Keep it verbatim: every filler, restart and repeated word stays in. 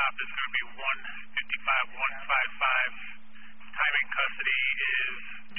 stop is going to be one fifty-five one fifty-five. Time in custody is